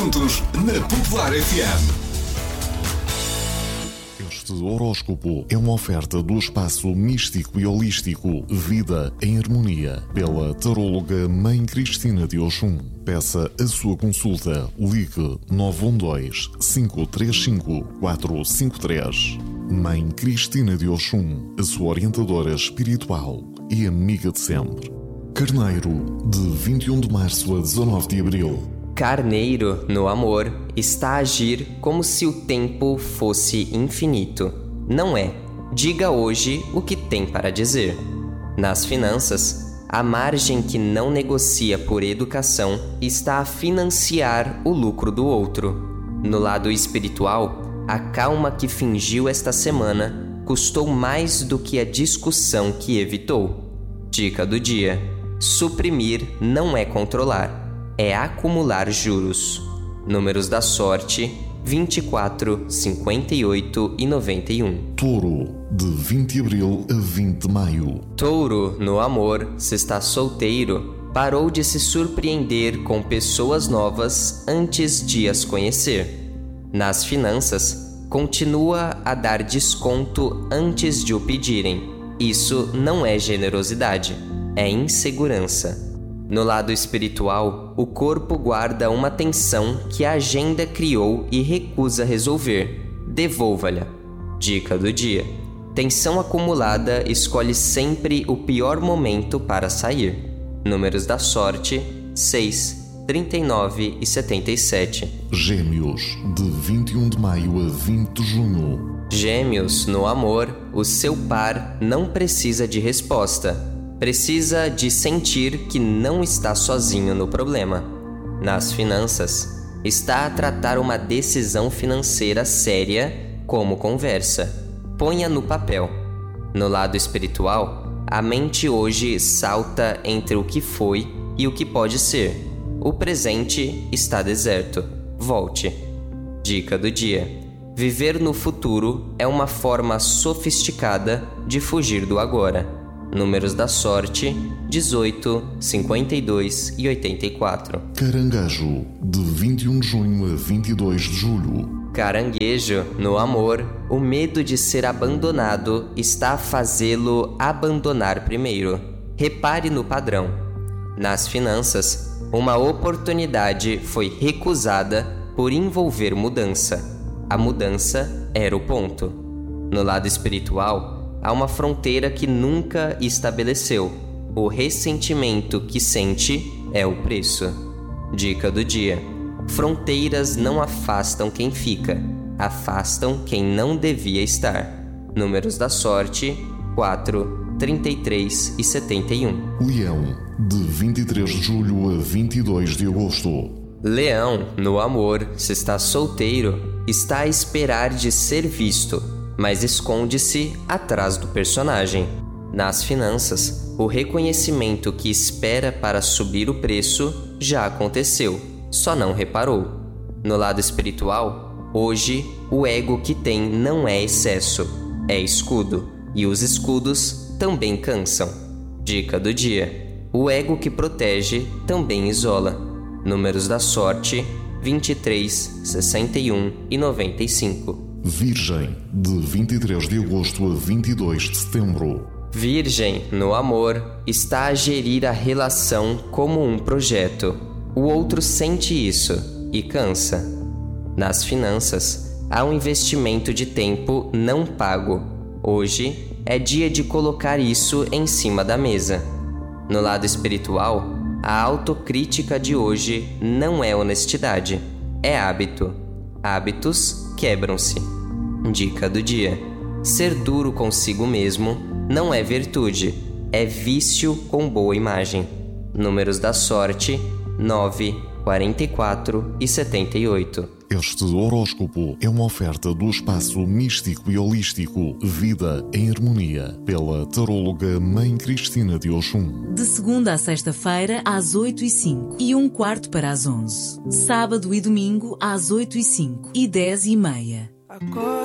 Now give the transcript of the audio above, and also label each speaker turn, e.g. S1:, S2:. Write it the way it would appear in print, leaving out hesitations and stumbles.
S1: Juntos na Popular FM.
S2: Este horóscopo é uma oferta do espaço místico e holístico Vida em Harmonia, pela taróloga Mãe Cristina de Oxum. Peça a sua consulta. Ligue 912-535-453. Mãe Cristina de Oxum, a sua orientadora espiritual e amiga de sempre. Carneiro, de 21 de março a 19 de abril.
S3: Carneiro, no amor, está a agir como se o tempo fosse infinito. Não é. Diga hoje o que tem para dizer. Nas finanças, a margem que não negocia por educação está a financiar o lucro do outro. No lado espiritual, a calma que fingiu esta semana custou mais do que a discussão que evitou. Dica do dia: suprimir não é controlar, é acumular juros. Números da sorte: 24, 58 e 91.
S2: Touro, de 20 de abril a 20 de maio.
S3: Touro, no amor, se está solteiro, parou de se surpreender com pessoas novas antes de as conhecer. Nas finanças, continua a dar desconto antes de o pedirem. Isso não é generosidade, é insegurança. No lado espiritual, o corpo guarda uma tensão que a agenda criou e recusa resolver. Devolva-lhe. Dica do dia: tensão acumulada escolhe sempre o pior momento para sair. Números da sorte: 6, 39 e 77.
S2: Gêmeos, de 21 de maio a 20 de junho.
S3: Gêmeos, no amor, o seu par não precisa de resposta. Precisa de sentir que não está sozinho no problema. Nas finanças, está a tratar uma decisão financeira séria como conversa. Ponha no papel. No lado espiritual, a mente hoje salta entre o que foi e o que pode ser. O presente está deserto. Volte. Dica do dia: viver no futuro é uma forma sofisticada de fugir do agora. Números da sorte: 18, 52 e 84.
S2: Caranguejo, de 21 de junho a 22 de julho.
S3: Caranguejo, no amor, o medo de ser abandonado está a fazê-lo abandonar primeiro. Repare no padrão. Nas finanças, uma oportunidade foi recusada por envolver mudança. A mudança era o ponto. No lado espiritual, há uma fronteira que nunca estabeleceu. O ressentimento que sente é o preço. Dica do dia: fronteiras não afastam quem fica, afastam quem não devia estar. Números da sorte: 4, 33 e 71.
S2: Leão, de 23 de julho a 22 de agosto.
S3: Leão, no amor, se está solteiro, está a esperar de ser visto, mas esconde-se atrás do personagem. Nas finanças, o reconhecimento que espera para subir o preço já aconteceu, só não reparou. No lado espiritual, hoje, o ego que tem não é excesso, é escudo, e os escudos também cansam. Dica do dia: o ego que protege também isola. Números da sorte: 23, 61 e 95.
S2: Virgem, de 23 de agosto a 22 de setembro.
S3: Virgem, no amor, está a gerir a relação como um projeto. O outro sente isso e cansa. Nas finanças, há um investimento de tempo não pago. Hoje é dia de colocar isso em cima da mesa. No lado espiritual, a autocrítica de hoje não é honestidade, é hábito. Hábitos quebram-se. Dica do dia: ser duro consigo mesmo não é virtude, é vício com boa imagem. Números da sorte: 9, 44 e 78.
S2: Este horóscopo é uma oferta do espaço místico e holístico Vida em Harmonia, pela taróloga Mãe Cristina de Oxum.
S4: De segunda a sexta-feira, às 8h05 e 1/4 para as 11. Sábado e domingo, às 8h05 e 10h30.